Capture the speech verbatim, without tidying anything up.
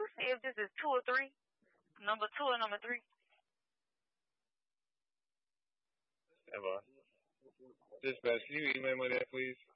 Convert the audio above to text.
you see if this is two or three? Number two or number three? Ever. Dispatch, can you email me that, please?